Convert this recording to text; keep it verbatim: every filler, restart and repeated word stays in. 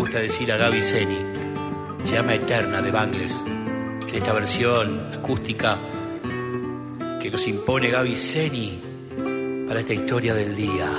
gusta decir a Gaby Zeni, Llama Eterna de Bangles, en esta versión acústica que nos impone Gaby Zeni para esta historia del día.